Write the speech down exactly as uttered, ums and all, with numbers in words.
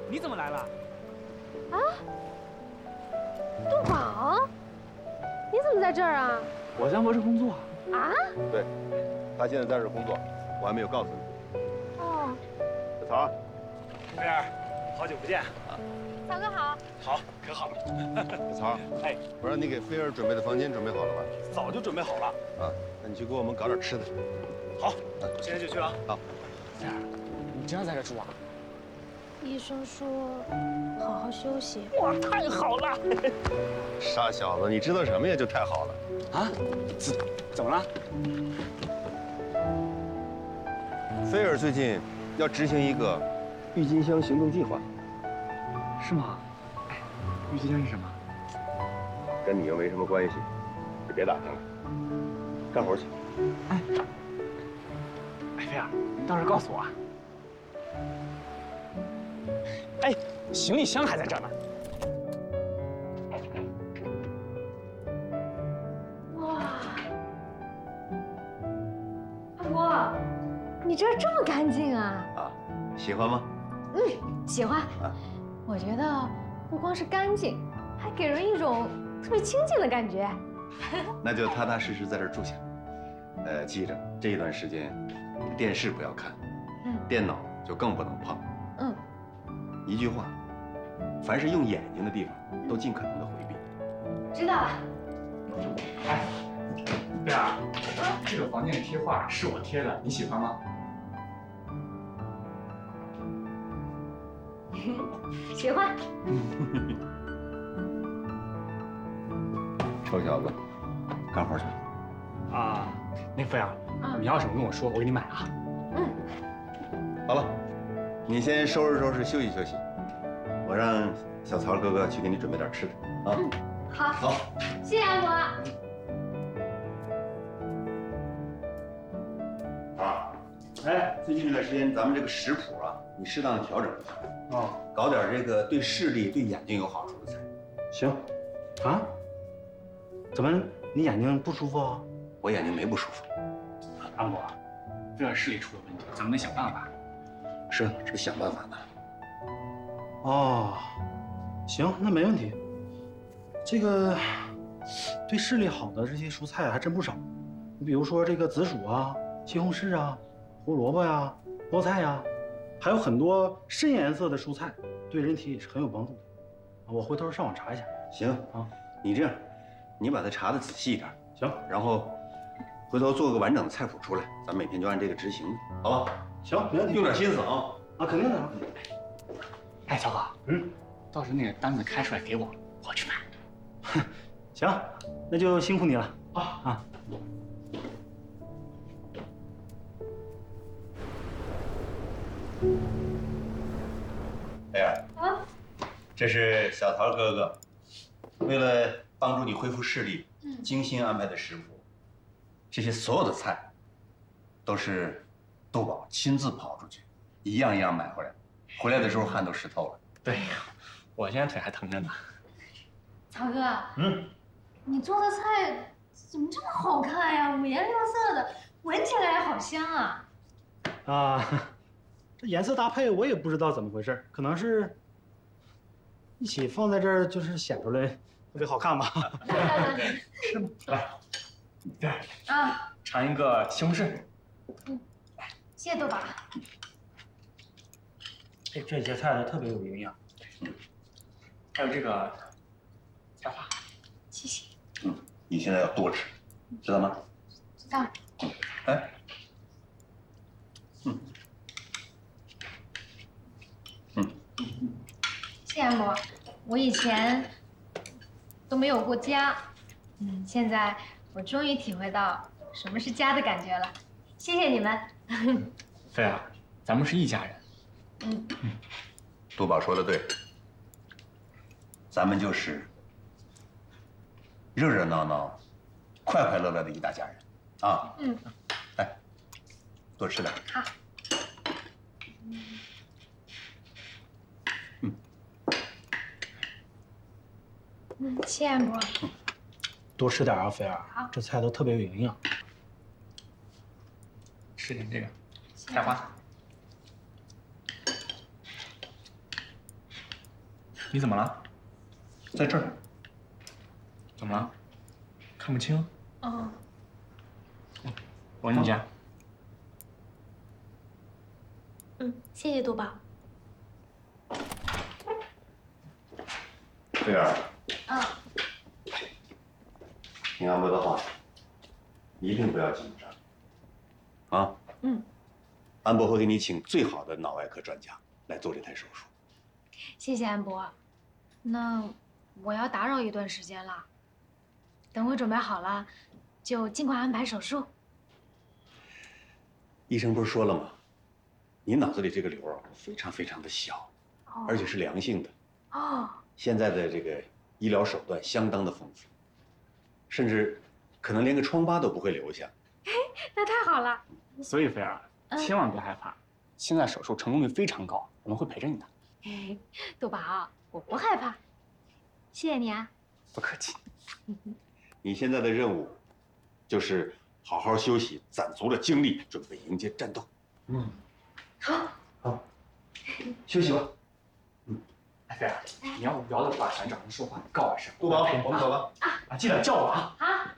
你怎么来了？ 啊，杜宝，你怎么在这儿啊？ 我在卧室工作。 啊？ 对，他现在在这儿工作，我还没有告诉你。 哦， 小曹， 菲儿，好久不见啊！ 曹哥好。 好，可好了。 小曹， 哎， 我让你给菲儿准备的房间准备好了吧？ 早就准备好了。 啊，那你去给我们搞点吃的。 好，现在就去啊。 好。 菲儿，你真要在这住啊？ 医生说好好休息。 哇，太好了！ 傻小子，你知道什么呀？就太好了。 啊？怎怎么了？ 菲儿最近要执行一个郁金香行动计划。 是吗？哎，郁金香是什么？ 跟你又没什么关系，就别打听了，干活去。 哎，哎，菲儿，你到时候告诉我啊。哎，行李箱还在这儿呢。 哇，阿伯，你这儿这么干净啊？ 啊，喜欢吗？ 嗯，喜欢。 啊， 我觉得不光是干净，还给人一种特别清静的感觉。 那就踏踏实实在这儿住下。呃，记着这一段时间，电视不要看， 嗯， 电脑就更不能碰。 嗯， 一句话，凡是用眼睛的地方，都尽可能的回避。 知道了。 哎，菲儿，这个房间的贴画是我贴的，你喜欢吗？ 喜欢。 臭小子，干活去。 啊，那菲儿，你要什么跟我说，我给你买啊。 嗯。 好了，你先收拾收拾，休息休息。我让小曹哥哥去给你准备点吃的啊。 嗯，好。 好， 谢谢阿伯。 啊，哎，最近这段时间咱们这个食谱啊，你适当的调整一下。 哦， 搞点这个对视力、对眼睛有好处的菜。 行，啊？怎么你眼睛不舒服啊？ 我眼睛没不舒服。 阿伯，菲儿视力出了问题，咱们得想办法。 是，是想办法呢。 哦，行，那没问题。这个对视力好的这些蔬菜还真不少，你比如说这个紫薯啊、西红柿啊、胡萝卜呀、菠菜呀，还有很多深颜色的蔬菜，对人体也是很有帮助的。我回头上网查一下。 行啊，你这样，你把它查的仔细一点。 行， 然后回头做个完整的菜谱出来，咱每天就按这个执行，好吧？ 行，没问题。 用点心思啊！ 啊，肯定的。 哎，小哥， 嗯， 到时候那个单子开出来给我，我去买。 行，那就辛苦你了啊啊！ 菲儿， 啊， 这是小曹哥哥为了帮助你恢复视力，精心安排的食谱。这些所有的菜都是杜宝亲自跑出去，一样一样买回来，回来的时候汗都湿透了。 对呀，我现在腿还疼着呢。 曹哥， 嗯， 你做的菜怎么这么好看呀？五颜六色的，闻起来好香啊！ 啊，这颜色搭配我也不知道怎么回事，可能是一起放在这儿，就是显出来特别好看吧。 是吗？来，对， 啊， 尝一个西红柿。 谢谢豆宝。 这这些菜都特别有营养。 还有这个菜花。 谢谢。 嗯，你现在要多吃，知道吗？ 知道。 哎，嗯，嗯， 谢谢阿伯，我以前都没有过家，嗯，现在我终于体会到什么是家的感觉了。谢谢你们。 菲儿，咱们是一家人。 嗯， 杜宝说的对，咱们就是热热闹闹、快快乐乐的一大家人啊！ 嗯， 来，多吃点。 好。 嗯， 嗯，谢谢阿伯。 多吃点啊，菲儿。 好， 这菜都特别有营养。 吃点这个菜花。 你怎么了？在这儿。怎么了？看不清？ 哦， 我你家。 嗯，谢谢多宝。 菲儿， 嗯， 听安伯的话，一定不要紧张。啊？ 嗯。 安伯会给你请最好的脑外科专家来做这台手术。 谢谢安博。那我要打扰一段时间了，等我准备好了，就尽快安排手术。 医生不是说了吗？你脑子里这个瘤啊，非常非常的小， 哦而且是良性的。 哦， 现在的这个医疗手段相当的丰富，甚至可能连个疮疤都不会留下。 那太好了。 所以菲儿，千万别害怕，现在手术成功率非常高，我们会陪着你的。 嘿，杜宝，我不害怕。谢谢你啊。 不客气。 你现在的任务就是好好休息，攒足了精力，准备迎接战斗。 嗯， 好。 好，休息吧。 哎，菲儿，你要无聊的话，想找人说话，你告我一声。 杜宝，我们走了。 啊，记得叫我啊。 好。